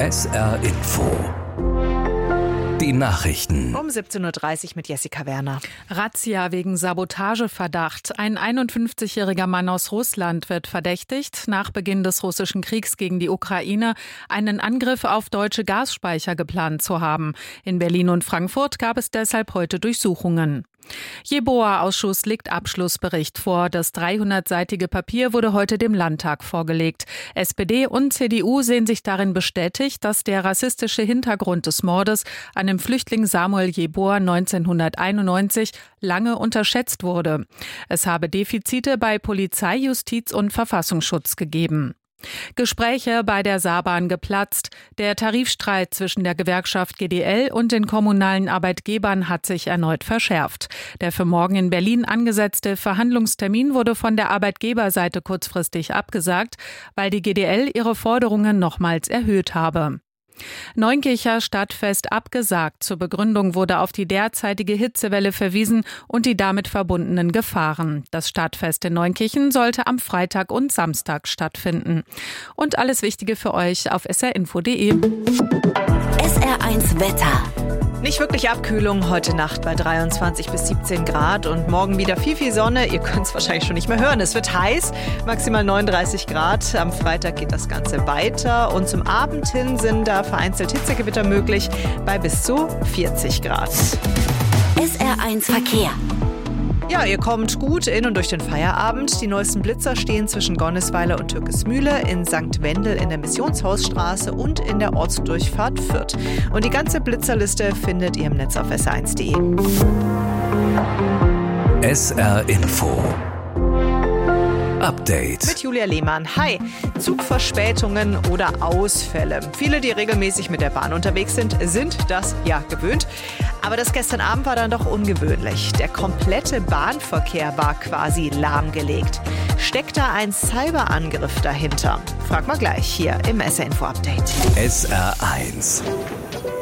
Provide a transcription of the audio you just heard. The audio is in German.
SR Info. Die Nachrichten. Um 17.30 Uhr mit Jessica Werner. Razzia wegen Sabotageverdacht. Ein 51-jähriger Mann aus Russland wird verdächtigt, nach Beginn des russischen Kriegs gegen die Ukraine einen Angriff auf deutsche Gasspeicher geplant zu haben. In Berlin und Frankfurt gab es deshalb heute Durchsuchungen. Jeboa-Ausschuss legt Abschlussbericht vor. Das 300-seitige Papier wurde heute dem Landtag vorgelegt. SPD und CDU sehen sich darin bestätigt, dass der rassistische Hintergrund des Mordes an dem Flüchtling Samuel Jeboa 1991 lange unterschätzt wurde. Es habe Defizite bei Polizei, Justiz und Verfassungsschutz gegeben. Gespräche bei der Saarbahn geplatzt. Der Tarifstreit zwischen der Gewerkschaft GDL und den kommunalen Arbeitgebern hat sich erneut verschärft. Der für morgen in Berlin angesetzte Verhandlungstermin wurde von der Arbeitgeberseite kurzfristig abgesagt, weil die GDL ihre Forderungen nochmals erhöht habe. Neunkircher Stadtfest abgesagt. Zur Begründung wurde auf die derzeitige Hitzewelle verwiesen und die damit verbundenen Gefahren. Das Stadtfest in Neunkirchen sollte am Freitag und Samstag stattfinden. Und alles Wichtige für euch auf srinfo.de. SR1 Wetter. Nicht wirklich Abkühlung, heute Nacht bei 23 bis 17 Grad und morgen wieder viel Sonne. Ihr könnt es wahrscheinlich schon nicht mehr hören. Es wird heiß, maximal 39 Grad. Am Freitag geht das Ganze weiter und zum Abend hin sind da vereinzelt Hitzegewitter möglich bei bis zu 40 Grad. SR1 Verkehr. Ja, ihr kommt gut in und durch den Feierabend. Die neuesten Blitzer stehen zwischen Gonnesweiler und Türkismühle, in St. Wendel in der Missionshausstraße und in der Ortsdurchfahrt Fürth. Und die ganze Blitzerliste findet ihr im Netz auf sr1.de. SR Info. Update. Mit Julia Lehmann. Hi. Zugverspätungen oder Ausfälle. Viele, die regelmäßig mit der Bahn unterwegs sind das ja gewöhnt. Aber das gestern Abend war dann doch ungewöhnlich. Der komplette Bahnverkehr war quasi lahmgelegt. Steckt da ein Cyberangriff dahinter? Frag mal gleich hier im SR Info Update. SR1.